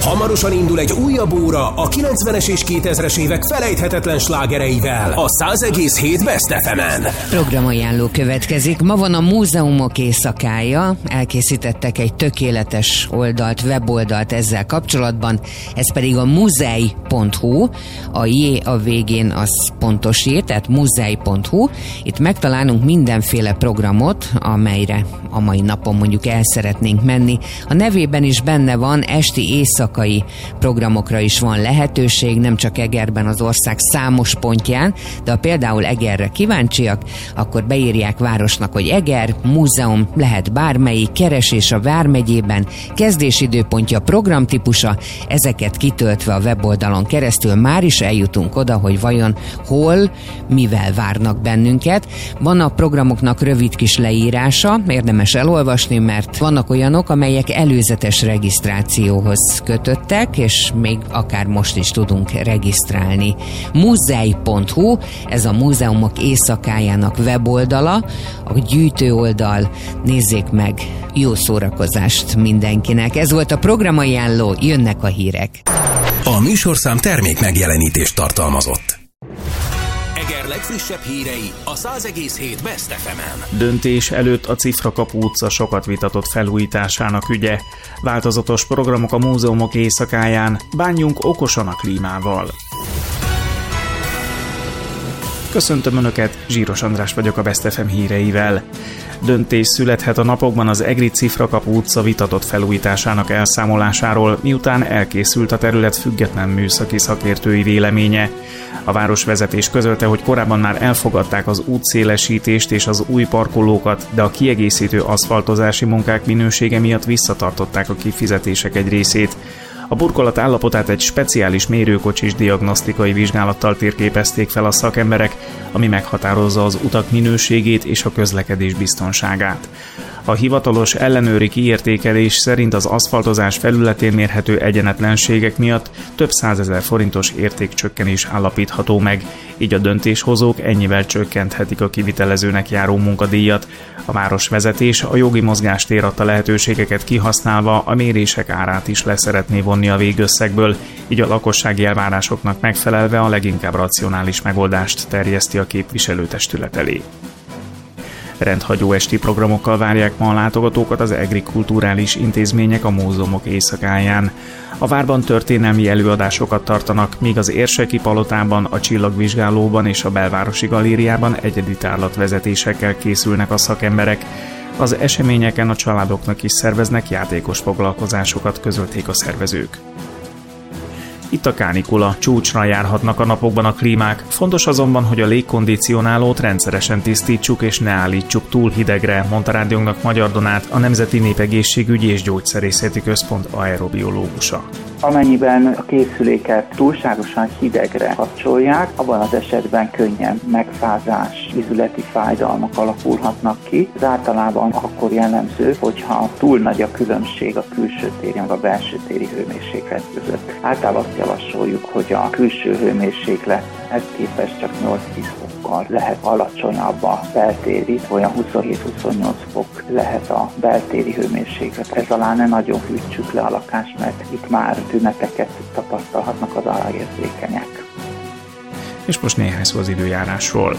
Hamarosan indul egy újabb óra a 90-es és 2000-es évek felejthetetlen slágereivel a 100,7 Best FM-en. Programajánló következik. Ma van a Múzeumok éjszakája. Elkészítettek egy tökéletes oldalt, weboldalt ezzel kapcsolatban. Ez pedig a muzej.hu. A J a végén az pontos J, tehát muzej.hu. Itt megtalálunk mindenféle programot, amelyre a mai napon mondjuk el szeretnénk menni. A nevében is benne van, esti éjszakai programokra is van lehetőség, nem csak Egerben, az ország számos pontján, de ha például Egerre kíváncsiak, akkor beírják városnak, hogy Eger, múzeum, lehet bármelyik, keresés a vármegyében, kezdésidőpontja, programtípusa, ezeket kitöltve a weboldalon keresztül már is eljutunk oda, hogy vajon hol, mivel várnak bennünket. Van a programoknak rövid kis leírása, érdemes elolvasni, mert vannak olyanok, amelyek előzetes regisztrációhoz kötöttek, és még akár most is tudunk regisztrálni. Muzej.hu, ez a Múzeumok éjszakájának weboldala, a gyűjtő oldal, nézzék meg, jó szórakozást mindenkinek. Ez volt a programajánló, jönnek a hírek. A műsorszám termék megjelenítést tartalmazott. Eger legfrissebb hírei a 100,7 Best FM-en. Döntés előtt a Cifrakapu utca sokat vitatott felújításának ügye. Változatos programok a Múzeumok éjszakáján. Bánjunk okosan a klímával. Köszöntöm Önöket, Zsíros András vagyok a Best FM híreivel. Döntés születhet a napokban az egri Cifrakapu utca vitatott felújításának elszámolásáról, miután elkészült a terület független műszaki szakértői véleménye. A városvezetés közölte, hogy korábban már elfogadták az útszélesítést és az új parkolókat, de a kiegészítő aszfaltozási munkák minősége miatt visszatartották a kifizetések egy részét. A burkolat állapotát egy speciális mérőkocsis diagnosztikai vizsgálattal térképezték fel a szakemberek, ami meghatározza az utak minőségét és a közlekedés biztonságát. A hivatalos ellenőri kiértékelés szerint az aszfaltozás felületén mérhető egyenetlenségek miatt több 100 000 forintos értékcsökkenés állapítható meg, így a döntéshozók ennyivel csökkenthetik a kivitelezőnek járó munkadíjat. A városvezetés a jogi mozgástér adta lehetőségeket kihasználva a mérések árát is leszeretné vonni a végösszegből, így a lakossági elvárásoknak megfelelve a leginkább racionális megoldást terjeszti a képviselőtestület elé. Rendhagyó esti programokkal várják ma a látogatókat az egri kulturális intézmények a Múzeumok éjszakáján. A várban történelmi előadásokat tartanak, míg az Érseki palotában, a Csillagvizsgálóban és a Belvárosi Galériában egyedi tárlatvezetésekkel készülnek a szakemberek. Az eseményeken a családoknak is szerveznek játékos foglalkozásokat, közölték a szervezők. Itt a kánikula, csúcsra járhatnak a napokban a klímák, fontos azonban, hogy a légkondicionálót rendszeresen tisztítsuk és ne állítsuk túl hidegre, mondta rádiónknak Magyar Donát, a Nemzeti Népegészségügyi és Gyógyszerészeti Központ aerobiológusa. Amennyiben a készüléket túlságosan hidegre kapcsolják, abban az esetben könnyen megfázás, izületi fájdalmak alakulhatnak ki. Ez általában akkor jellemző, hogyha túl nagy a különbség a külső téri meg a belső téri hőmérséklet között. Általában azt javasoljuk, hogy a külső hőmérséklet ez képest csak 8-10 fokkal lehet alacsonyabb a beltéri, olyan 27-28 fok lehet a beltéri hőmérséklet. Ez alá ne nagyon hűtsük le a lakást, mert itt már tüneteket tapasztalhatnak az aláérzékenyek. És most néhány szó az időjárásról.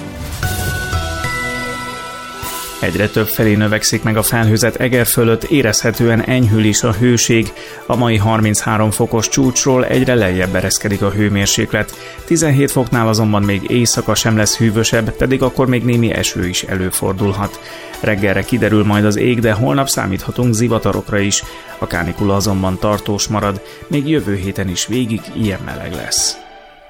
Egyre több felé növekszik meg a felhőzet Eger fölött, érezhetően enyhül is a hőség. A mai 33 fokos csúcsról egyre lejjebb ereszkedik a hőmérséklet. 17 foknál azonban még éjszaka sem lesz hűvösebb, pedig akkor még némi eső is előfordulhat. Reggelre kiderül majd az ég, de holnap számíthatunk zivatarokra is. A kánikula azonban tartós marad, még jövő héten is végig ilyen meleg lesz.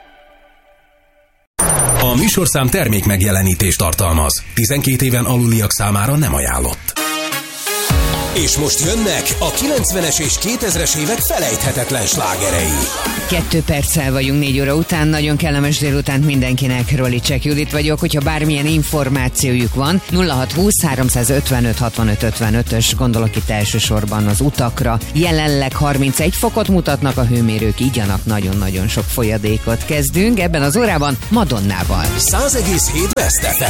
A műsorszám termék megjelenítést tartalmaz. 12 éven aluliak számára nem ajánlott. És most jönnek a 90-es és 2000-es évek felejthetetlen slágerei. 2 perccel vagyunk 4 óra után, nagyon kellemes délutánt mindenkinek, Rolicek Judit vagyok, hogyha bármilyen információjuk van, 0620 355 65 55-ös, gondolok itt elsősorban az utakra. Jelenleg 31 fokot mutatnak a hőmérők, igyanak nagyon-nagyon sok folyadékot. Kezdünk ebben az órában Madonnával. 100,7 Best FM.